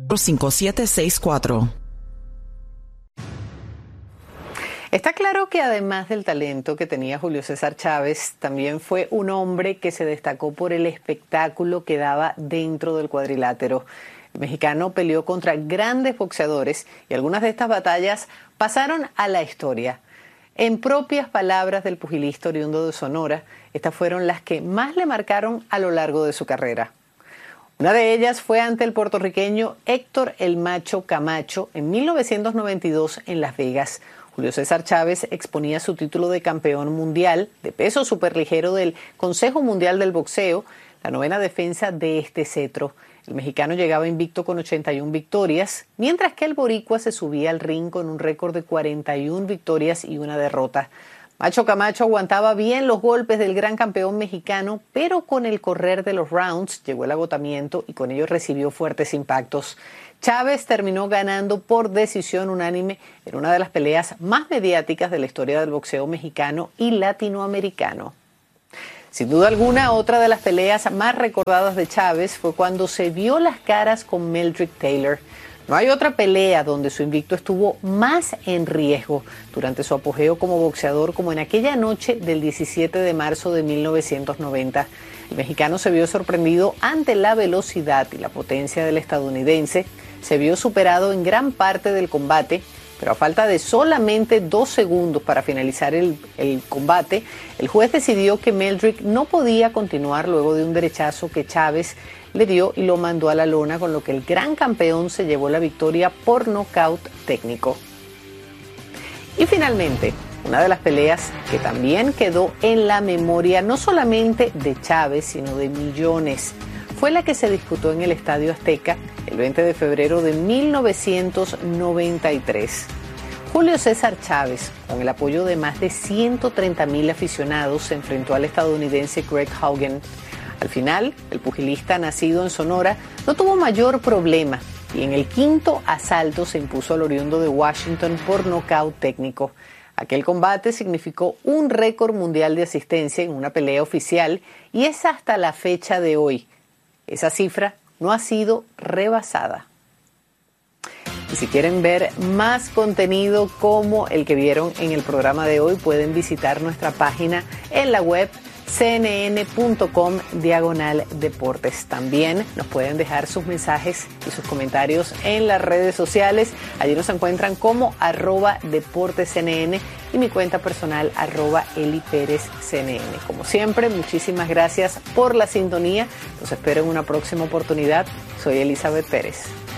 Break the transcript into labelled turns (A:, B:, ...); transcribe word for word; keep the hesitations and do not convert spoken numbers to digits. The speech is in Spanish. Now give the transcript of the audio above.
A: cinco siete seis cuatro.
B: Está claro que además del talento que tenía Julio César Chávez, también fue un hombre que se destacó por el espectáculo que daba dentro del cuadrilátero. El mexicano peleó contra grandes boxeadores y algunas de estas batallas pasaron a la historia. En propias palabras del pugilista oriundo de Sonora, estas fueron las que más le marcaron a lo largo de su carrera. Una de ellas fue ante el puertorriqueño Héctor El Macho Camacho en mil novecientos noventa y dos en Las Vegas. Julio César Chávez exponía su título de campeón mundial de peso superligero del Consejo Mundial del Boxeo, la novena defensa de este cetro. El mexicano llegaba invicto con ochenta y una victorias, mientras que el boricua se subía al ring con un récord de cuarenta y una victorias y una derrota. Macho Camacho aguantaba bien los golpes del gran campeón mexicano, pero con el correr de los rounds llegó el agotamiento y con ello recibió fuertes impactos. Chávez terminó ganando por decisión unánime en una de las peleas más mediáticas de la historia del boxeo mexicano y latinoamericano. Sin duda alguna, otra de las peleas más recordadas de Chávez fue cuando se vio las caras con Meldrick Taylor. No hay otra pelea donde su invicto estuvo más en riesgo durante su apogeo como boxeador como en aquella noche del diecisiete de marzo de mil novecientos noventa. El mexicano se vio sorprendido ante la velocidad y la potencia del estadounidense. Se vio superado en gran parte del combate, pero a falta de solamente dos segundos para finalizar el, el combate, el juez decidió que Meldrick no podía continuar luego de un derechazo que Chávez le dio y lo mandó a la lona, con lo que el gran campeón se llevó la victoria por nocaut técnico. Y finalmente, una de las peleas que también quedó en la memoria no solamente de Chávez, sino de millones, fue la que se disputó en el Estadio Azteca el veinte de febrero de mil novecientos noventa y tres. Julio César Chávez, con el apoyo de más de ciento treinta mil aficionados, se enfrentó al estadounidense Greg Haugen. Al final, el pugilista nacido en Sonora no tuvo mayor problema y en el quinto asalto se impuso al oriundo de Washington por nocaut técnico. Aquel combate significó un récord mundial de asistencia en una pelea oficial y es hasta la fecha de hoy. Esa cifra no ha sido rebasada. Y si quieren ver más contenido como el que vieron en el programa de hoy, pueden visitar nuestra página en la web cnn.com diagonal deportes. También nos pueden dejar sus mensajes y sus comentarios en las redes sociales. Allí nos encuentran como arroba deportescnn y mi cuenta personal arroba Eli Pérez C N N. Como siempre, muchísimas gracias por la sintonía. Los espero en una próxima oportunidad. Soy Elizabeth Pérez.